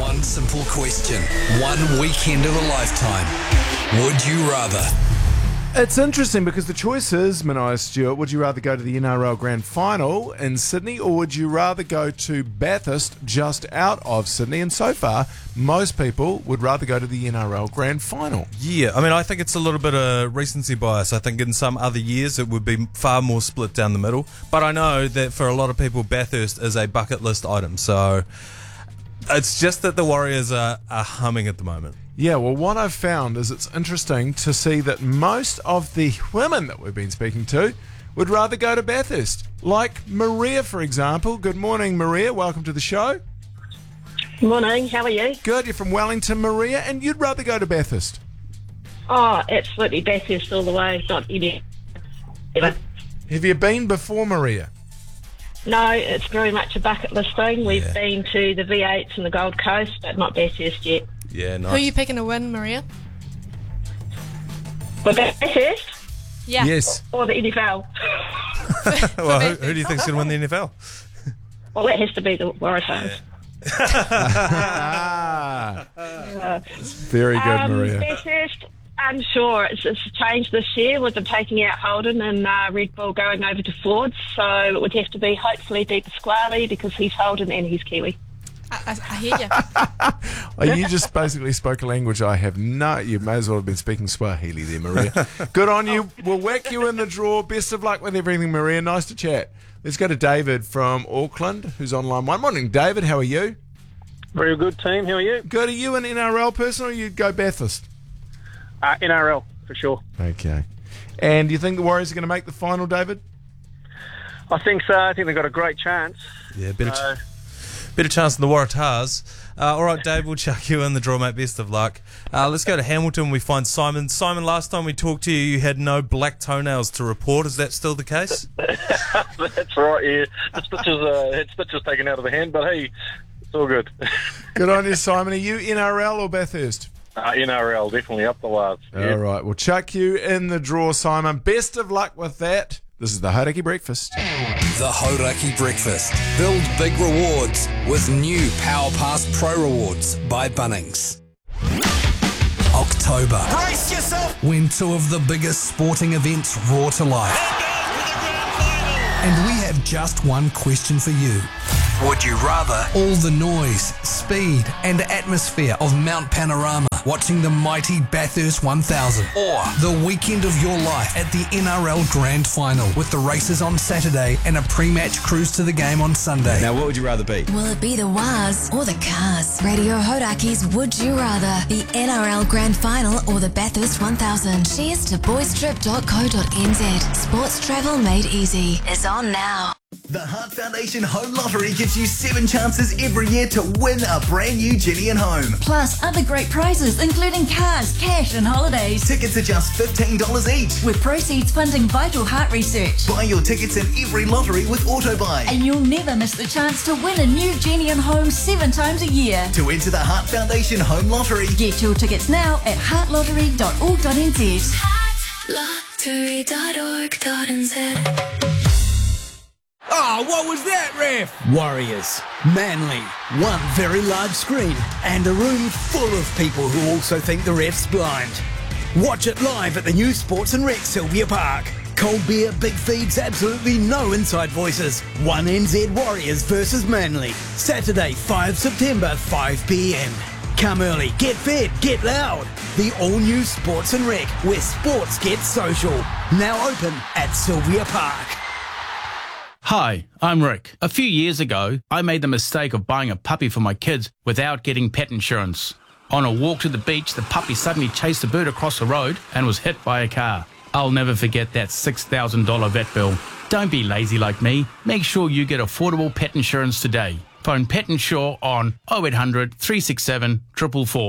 One simple question. One weekend of a lifetime. Would you rather? It's interesting because the choice is, Mania Stewart, would you rather go to the NRL Grand Final in Sydney or would you rather go to Bathurst just out of Sydney? And so far, most people would rather go to the NRL Grand Final. Yeah, I mean, I think it's a little bit of recency bias. I think in some other years it would be far more split down the middle. But I know that for a lot of people, Bathurst is a bucket list item. So it's just that the Warriors are humming at the moment. Yeah, well, what I've found is it's interesting to see that most of the women that we've been speaking to would rather go to Bathurst. Like Maria, for example. Good morning, Maria. Welcome to the show. Morning, how are you? Good. You're from Wellington, Maria, and you'd rather go to Bathurst. Oh, absolutely, Bathurst all the way, not any. Have you been before, Maria? No, it's very much a bucket list thing. We've been to the V8s and the Gold Coast, but not Bathurst yet. Yeah, nice. Who are you picking to win, Maria? For Bathurst Yeah. Yes. or the NFL? Well, who do you think's going to win the NFL? Well, that has to be the Waratahs. Very good, Maria. Bathurst, I'm sure it's changed this year with them taking out Holden and Red Bull going over to Ford. So it would have to be hopefully Di Pasquale because he's Holden and he's Kiwi. I hear you. You just basically spoke a language I have no... You may as well have been speaking Swahili there, Maria. Good on you. We'll whack you in the draw. Best of luck with everything, Maria. Nice to chat. Let's go to David from Auckland, who's on line one. Morning, David. How are you? Very good, team. How are you? Good. Are you an NRL person or you'd go Bathurst? NRL, for sure. Okay. And do you think the Warriors are going to make the final, David? I think so. I think they've got a great chance. Yeah, better chance than the Waratahs. All right, Dave, we'll chuck you in the draw, mate. Best of luck. Let's go to Hamilton. We find Simon. Simon, last time we talked to you had no black toenails to report. Is that still the case? That's right, yeah. The stitches taken out of the hand, but hey, it's all good. Good on you, Simon. Are you NRL or Bathurst? NRL, definitely up the lads. Yeah. All right, we'll chuck you in the draw, Simon. Best of luck with that. This is the Hauraki Breakfast. The Hauraki Breakfast. Build big rewards with new Power Pass Pro Rewards by Bunnings. October. Brace yourself! When two of the biggest sporting events roar to life. And we have just one question for you. Would you rather all the noise, speed and atmosphere of Mount Panorama watching the mighty Bathurst 1000 or the weekend of your life at the NRL Grand Final with the races on Saturday and a pre-match cruise to the game on Sunday? Now, what would you rather be? Will it be the Waz or the Cars? Radio Hauraki's Would You Rather, the NRL Grand Final or the Bathurst 1000? Cheers to boystrip.co.nz. Sports travel made easy is on now. The Heart Foundation Home Lottery gives you 7 chances every year to win a brand new Jenny and Home. Plus other great prizes, including cars, cash and holidays. Tickets are just $15 each. With proceeds funding vital heart research. Buy your tickets in every lottery with AutoBuy. And you'll never miss the chance to win a new Jenny and Home 7 times a year. To enter the Heart Foundation Home Lottery, get your tickets now at heartlottery.org.nz. heartlottery.org.nz. Oh, what was that, ref? Warriors, Manly, one very large screen, and a room full of people who also think the ref's blind. Watch it live at the new Sports and Rec Sylvia Park. Cold beer, big feeds, absolutely no inside voices. 1NZ Warriors versus Manly. Saturday, 5 September, 5 p.m. Come early, get fed, get loud. The all-new Sports and Rec, where sports gets social. Now open at Sylvia Park. Hi, I'm Rick. A few years ago, I made the mistake of buying a puppy for my kids without getting pet insurance. On a walk to the beach, the puppy suddenly chased a bird across the road and was hit by a car. I'll never forget that $6,000 vet bill. Don't be lazy like me. Make sure you get affordable pet insurance today. Phone Pet Insure on 0800 367 444.